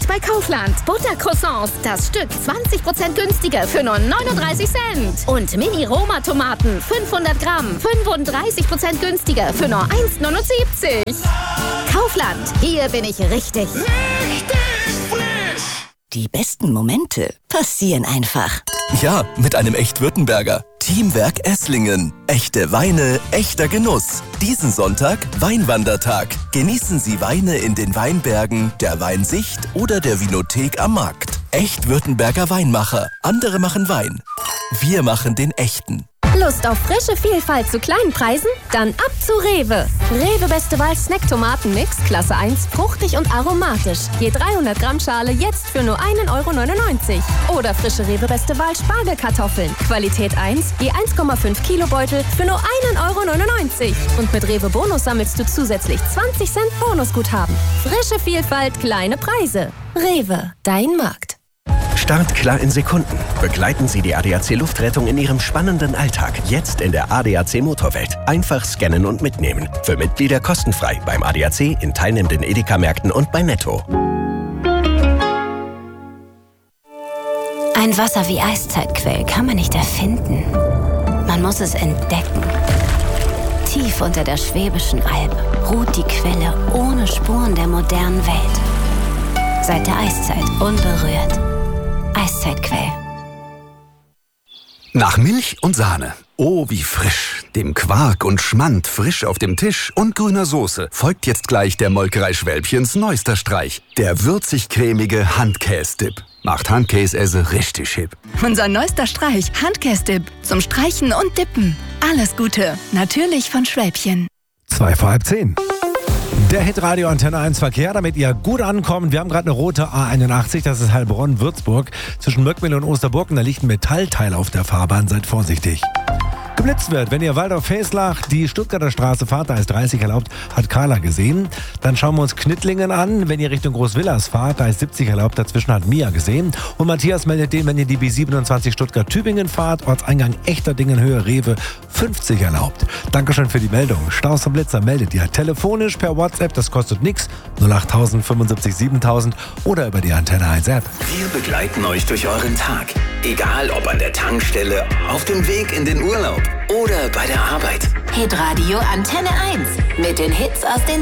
bei Kaufland. Buttercroissants, das Stück 20% günstiger für nur 39 Cent. Und Mini-Roma-Tomaten, 500 Gramm, 35% günstiger für nur 1,79. Kaufland, hier bin ich richtig. Die besten Momente passieren einfach. Ja, mit einem Echt-Württemberger. Teamwerk Esslingen. Echte Weine, echter Genuss. Diesen Sonntag Weinwandertag. Genießen Sie Weine in den Weinbergen, der Weinsicht oder der Winothek am Markt. Echt-Württemberger Weinmacher. Andere machen Wein. Wir machen den echten. Lust auf frische Vielfalt zu kleinen Preisen? Dann ab zu Rewe. Rewe Beste Wahl Snack-Tomaten-Mix, Klasse 1, fruchtig und aromatisch. Je 300 Gramm Schale jetzt für nur 1,99 €. Oder frische Rewe Beste Wahl Spargelkartoffeln. Qualität 1, je 1,5 Kilo Beutel für nur 1,99 €. Und mit Rewe Bonus sammelst du zusätzlich 20 Cent Bonusguthaben. Frische Vielfalt, kleine Preise. Rewe, dein Markt. Startklar in Sekunden. Begleiten Sie die ADAC Luftrettung in Ihrem spannenden Alltag. Jetzt in der ADAC Motorwelt. Einfach scannen und mitnehmen. Für Mitglieder kostenfrei beim ADAC, in teilnehmenden Edeka-Märkten und bei Netto. Ein Wasser wie Eiszeitquell kann man nicht erfinden. Man muss es entdecken. Tief unter der Schwäbischen Alb ruht die Quelle ohne Spuren der modernen Welt. Seit der Eiszeit unberührt. Eiszeitquell. Nach Milch und Sahne. Oh, wie frisch. Dem Quark und Schmand frisch auf dem Tisch und grüner Soße folgt jetzt gleich der Molkerei Schwälbchens neuester Streich. Der würzig-cremige Handkäse-Dip. Macht Handkäse richtig hip. Unser neuester Streich, Handkäse-Dip. Zum Streichen und Dippen. Alles Gute. Natürlich von Schwälbchen. 9:55. Der Hitradio Antenne 1 Verkehr, damit ihr gut ankommt. Wir haben gerade eine rote A81, das ist Heilbronn-Würzburg. Zwischen Möckmühl und Osterburg, da liegt ein Metallteil auf der Fahrbahn, seid vorsichtig. Geblitzt wird, wenn ihr Waldorf-Feslach die Stuttgarter Straße fahrt, da ist 30 erlaubt, hat Carla gesehen. Dann schauen wir uns Knittlingen an, wenn ihr Richtung Großwillers fahrt, da ist 70 erlaubt, dazwischen hat Mia gesehen. Und Matthias meldet den, wenn ihr die B27 Stuttgart-Tübingen fahrt, Ortseingang Echterdingen, Höhe Rewe, 50 erlaubt. Dankeschön für die Meldung. Staus zum Blitzer meldet ihr telefonisch per WhatsApp, das kostet nichts, 08000 75 7000 oder über die Antenne 1 App. Wir begleiten euch durch euren Tag. Egal ob an der Tankstelle, auf dem Weg in den Urlaub oder bei der Arbeit. Hitradio Antenne 1 mit den Hits aus den